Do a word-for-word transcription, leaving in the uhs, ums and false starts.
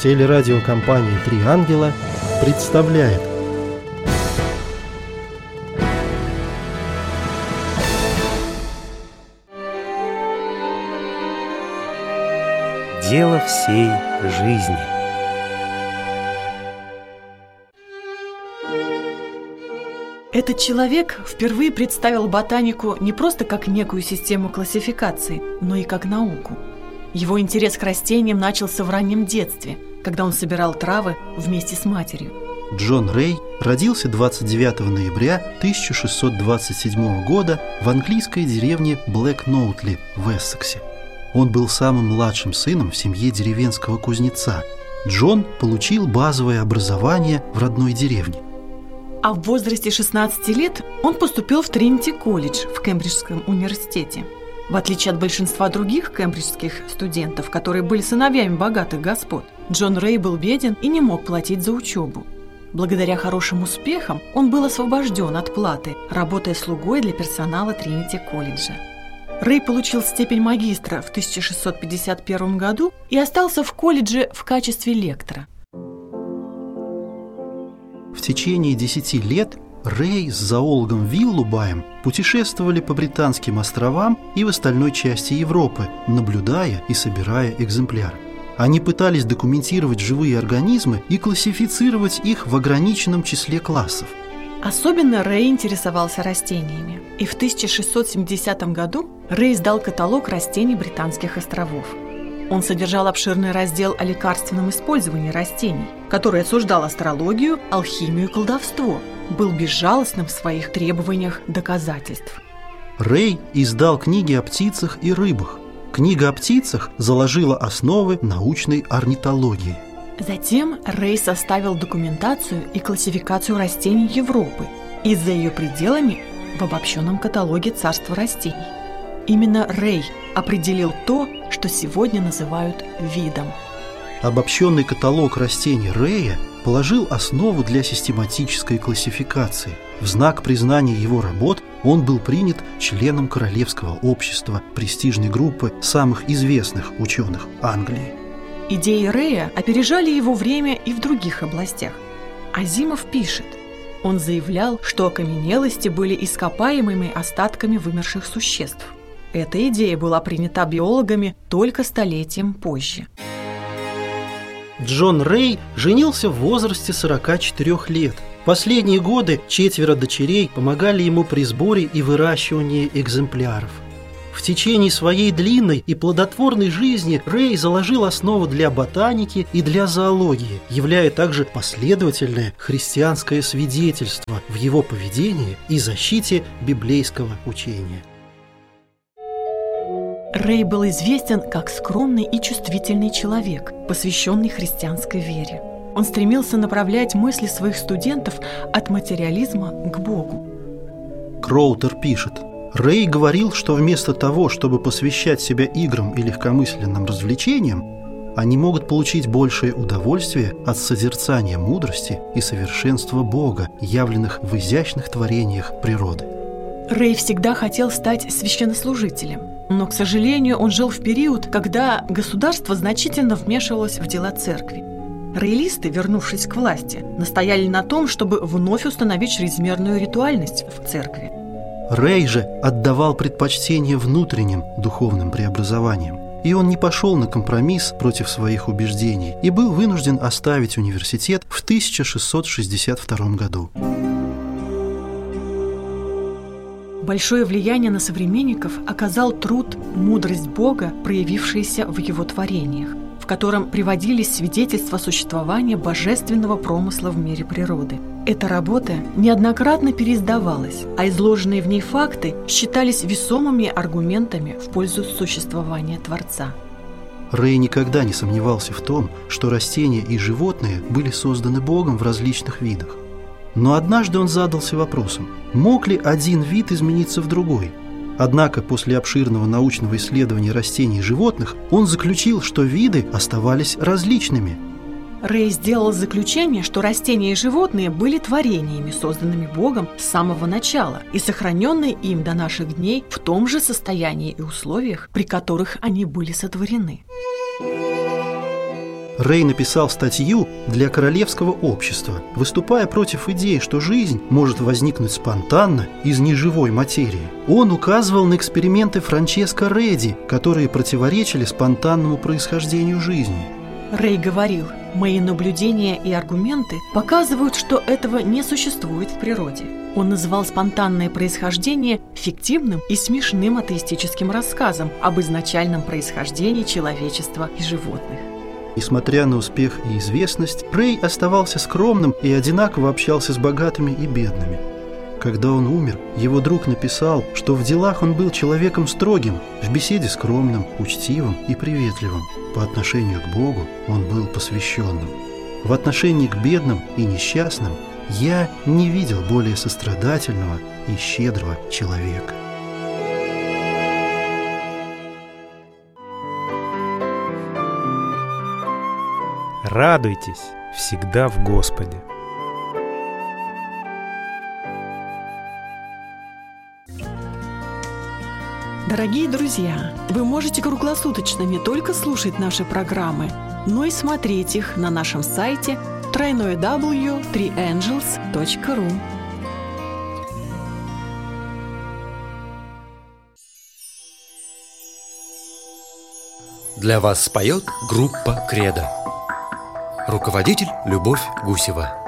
Телерадиокомпания «Три ангела» представляет Дело всей жизни. Этот человек впервые представил ботанику не просто как некую систему классификации, но и как науку. Его интерес к растениям начался в раннем детстве, когда он собирал травы вместе с матерью. Джон Рэй родился двадцать девятого ноября тысяча шестьсот двадцать седьмого года в английской деревне Блэк-Ноутли в Эссексе. Он был самым младшим сыном в семье деревенского кузнеца. Джон получил базовое образование в родной деревне. А в возрасте шестнадцати лет он поступил в Тринити-колледж в Кембриджском университете. В отличие от большинства других кембриджских студентов, которые были сыновьями богатых господ, Джон Рэй был беден и не мог платить за учебу. Благодаря хорошим успехам он был освобожден от платы, работая слугой для персонала Тринити-колледжа. Рэй получил степень магистра в тысяча шестьсот пятьдесят первом году и остался в колледже в качестве лектора. В течение десяти лет Рэй с зоологом Виллубаем путешествовали по Британским островам и в остальной части Европы, наблюдая и собирая экземпляры. Они пытались документировать живые организмы и классифицировать их в ограниченном числе классов. Особенно Рэй интересовался растениями, и в тысяча шестьсот семидесятом году Рэй издал каталог растений Британских островов. Он содержал обширный раздел о лекарственном использовании растений, который осуждал астрологию, алхимию и колдовство, был безжалостным в своих требованиях доказательств. Рэй издал книги о птицах и рыбах. Книга о птицах заложила основы научной орнитологии. Затем Рэй составил документацию и классификацию растений Европы и за ее пределами в обобщенном каталоге царства растений. Именно Рэй определил то, что сегодня называют видом. Обобщенный каталог растений Рэя положил основу для систематической классификации. В знак признания его работ он был принят членом Королевского общества, престижной группы самых известных ученых Англии. Идеи Рэя опережали его время и в других областях. Азимов пишет: он заявлял, что окаменелости были ископаемыми остатками вымерших существ. Эта идея была принята биологами только столетием позже. Джон Рэй женился в возрасте сорока четырёх лет. Последние годы четверо дочерей помогали ему при сборе и выращивании экземпляров. В течение своей длинной и плодотворной жизни Рэй заложил основу для ботаники и для зоологии, являя также последовательное христианское свидетельство в его поведении и защите библейского учения. Рэй был известен как скромный и чувствительный человек, посвященный христианской вере. Он стремился направлять мысли своих студентов от материализма к Богу. Кроутер пишет: Рэй говорил, что вместо того, чтобы посвящать себя играм и легкомысленным развлечениям, они могут получить большее удовольствие от созерцания мудрости и совершенства Бога, явленных в изящных творениях природы. Рэй всегда хотел стать священнослужителем, но, к сожалению, он жил в период, когда государство значительно вмешивалось в дела церкви. Рейлисты, вернувшись к власти, настояли на том, чтобы вновь установить чрезмерную ритуальность в церкви. Рэй же отдавал предпочтение внутренним духовным преобразованиям, и он не пошел на компромисс против своих убеждений и был вынужден оставить университет в тысяча шестьсот шестьдесят втором году. Большое влияние на современников оказал труд «Мудрость Бога», проявившаяся в его творениях, в котором приводились свидетельства существования божественного промысла в мире природы. Эта работа неоднократно переиздавалась, а изложенные в ней факты считались весомыми аргументами в пользу существования Творца. Рэй никогда не сомневался в том, что растения и животные были созданы Богом в различных видах. Но однажды он задался вопросом, мог ли один вид измениться в другой? Однако после обширного научного исследования растений и животных он заключил, что виды оставались различными. Рэй сделал заключение, что растения и животные были творениями, созданными Богом с самого начала и сохраненные им до наших дней в том же состоянии и условиях, при которых они были сотворены. Рэй написал статью для Королевского общества, выступая против идеи, что жизнь может возникнуть спонтанно из неживой материи. Он указывал на эксперименты Франческо Редди, которые противоречили спонтанному происхождению жизни. Рэй говорил: «Мои наблюдения и аргументы показывают, что этого не существует в природе». Он называл спонтанное происхождение фиктивным и смешным атеистическим рассказом об изначальном происхождении человечества и животных. Несмотря на успех и известность, Рэй оставался скромным и одинаково общался с богатыми и бедными. Когда он умер, его друг написал, что в делах он был человеком строгим, в беседе скромным, учтивым и приветливым. По отношению к Богу он был посвященным. В отношении к бедным и несчастным я не видел более сострадательного и щедрого человека. Радуйтесь всегда в Господе. Дорогие друзья, вы можете круглосуточно не только слушать наши программы, но и смотреть их на нашем сайте дабл ю дабл ю дабл ю точка три энджелс точка ру. Для вас споет группа «Кредо». Руководитель Любовь Гусева.